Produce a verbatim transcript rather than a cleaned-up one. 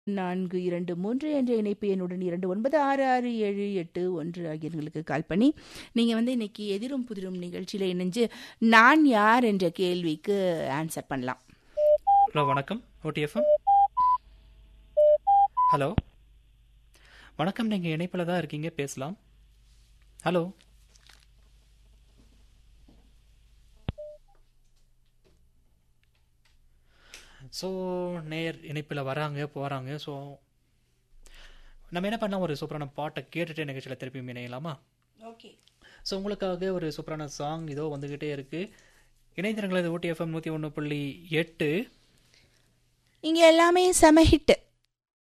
நான்கு இரண்டு மூன்று என்ற இணைப்பு எண்ணுடன் இரண்டு ஒன்பது ஆறு ஆறு ஏழு எட்டு ஒன்று ஆகியவர்களுக்கு கால் பண்ணி நீங்கள் வந்து இன்னைக்கு எதிரும் புதிரும் நிகழ்ச்சியில் இணைஞ்சு நான் யார் என்ற கேள்விக்கு ஆன்சர் பண்ணலாம். ஹலோ வணக்கம் ஓடிஎஃப்எம். ஹலோ வணக்கம், நீங்கள் இணைப்பில் தான் இருக்கீங்க, பேசலாம். ஹலோ ஸோ நேர் இணைப்பில் வராங்க போகிறாங்க. ஸோ நம்ம என்ன பண்ணலாம், ஒரு சூப்பரான பாட்டை கேட்டுட்டு நிகழ்ச்சியில் திருப்பி இணையலாமா? ஓகே. ஸோ உங்களுக்காக ஒரு சூப்பரான சாங் இதோ வந்துக்கிட்டே இருக்குது. இணைந்திருங்களது ஓடிஎஃப்எம் நூற்றி ஒன்று புள்ளி எட்டு. இங்கே எல்லாமே செம ஹிட்டு.